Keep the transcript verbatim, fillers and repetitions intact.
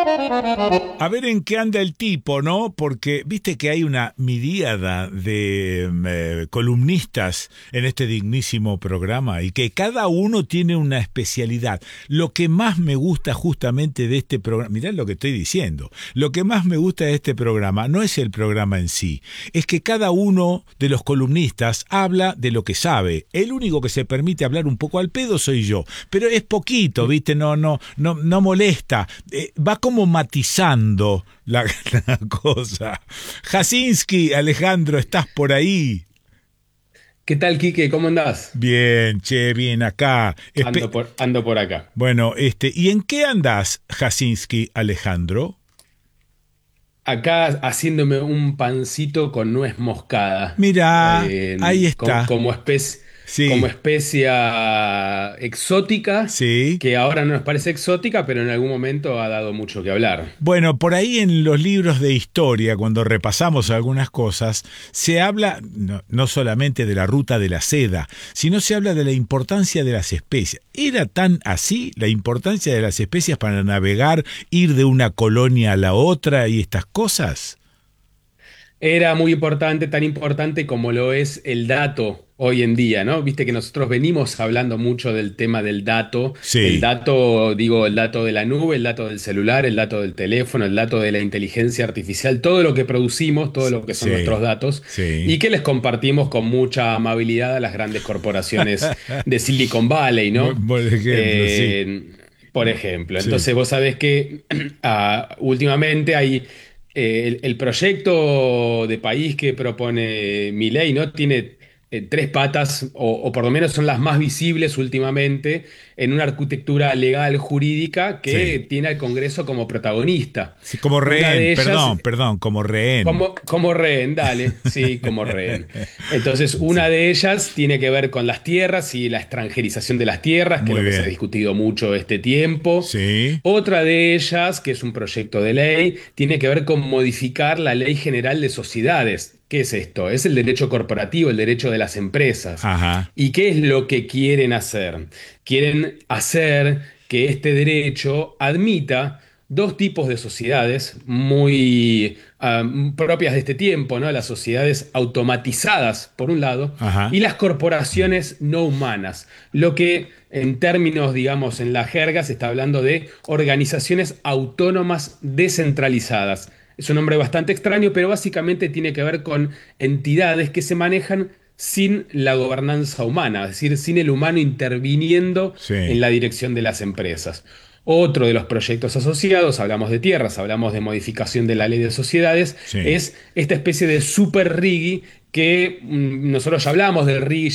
A ver en qué anda el tipo, ¿no? Porque viste que hay una miríada de eh, columnistas en este dignísimo programa y que cada uno tiene una especialidad. Lo que más me gusta justamente de este programa, mirá lo que estoy diciendo, lo que más me gusta de este programa no es el programa en sí, es que cada uno de los columnistas habla de lo que sabe. El único que se permite hablar un poco al pedo soy yo, pero es poquito, viste, no, no, no, no molesta, eh, va como matizando la, la cosa. Jasinski, Alejandro, ¿estás por ahí? ¿Qué tal, Quique? ¿Cómo andás? Bien, che, bien acá. Ando Espe- por, ando por acá. bueno, este, ¿y en qué andás, Jasinski, Alejandro? Acá haciéndome un pancito con nuez moscada, Mirá, ahí eh, co- está. como, especie, como Sí, especia exótica, sí. que ahora no nos parece exótica, pero en algún momento ha dado mucho que hablar. Bueno, por ahí en los libros de historia, cuando repasamos algunas cosas, se habla no, no solamente de la ruta de la seda, sino se habla de la importancia de las especias. ¿Era tan así la importancia de las especias para navegar, ir de una colonia a la otra y estas cosas? Era muy importante, tan importante como lo es el dato hoy en día, ¿no? Viste que nosotros venimos hablando mucho del tema del dato. El Sí, dato, digo, el dato de la nube, el dato del celular, el dato del teléfono, el dato de la inteligencia artificial, todo lo que producimos, todo lo que son nuestros sí, datos, y sí. que les compartimos con mucha amabilidad a las grandes corporaciones de Silicon Valley, Bu- ¿no? Por ejemplo, sí, Eh, por ejemplo, sí, entonces vos sabés que ah, últimamente hay eh, el, el proyecto de país que propone Milei, ¿no? Tiene eh, tres patas, o, o por lo menos son las más visibles últimamente, en una arquitectura legal jurídica que sí. tiene al Congreso como protagonista. Sí, como Una rehén, de ellas, perdón, perdón, como rehén. como, como rehén, dale, sí, como rehén. Entonces, una Sí, de ellas tiene que ver con las tierras y la extranjerización de las tierras, que es muy lo que se ha bien. discutido mucho este tiempo. Sí, Otra de ellas, que es un proyecto de ley, tiene que ver con modificar la Ley General de Sociedades. ¿Qué es esto? Es el derecho corporativo, el derecho de las empresas. ajá, ¿Y qué es lo que quieren hacer? Quieren hacer que este derecho admita dos tipos de sociedades muy ah, propias de este tiempo, ¿no? Las sociedades automatizadas, por un lado, y ajá. las corporaciones no humanas, lo que en términos, digamos, en la jerga se está hablando de organizaciones autónomas descentralizadas. Es un nombre bastante extraño, pero básicamente tiene que ver con entidades que se manejan sin la gobernanza humana, es decir, sin el humano interviniendo en Sí, la dirección de las empresas. Otro de los proyectos asociados, hablamos de tierras, hablamos de modificación de la ley de sociedades, sí. es esta especie de super RIGI que mm, nosotros ya hablamos del RIGI